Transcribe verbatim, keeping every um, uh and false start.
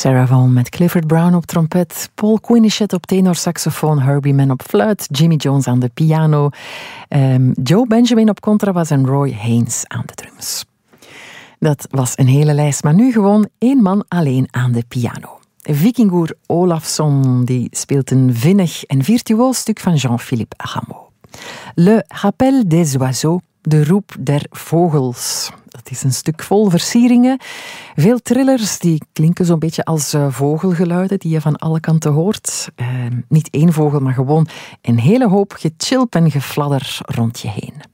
Sarah Vaughan met Clifford Brown op trompet, Paul Quinichette op tenorsaxofoon, Herbie Mann op fluit, Jimmy Jones aan de piano, um, Joe Benjamin op contrabas en Roy Haynes aan de drums. Dat was een hele lijst, maar nu gewoon één man alleen aan de piano. Vikingur Olafsson die speelt een vinnig en virtuoos stuk van Jean-Philippe Rameau. Le Rappel des Oiseaux, de roep der vogels. Dat is een stuk vol versieringen. Veel trillers die klinken zo'n beetje als uh, vogelgeluiden die je van alle kanten hoort. Uh, niet één vogel, maar gewoon een hele hoop gechilp en gefladder rond je heen.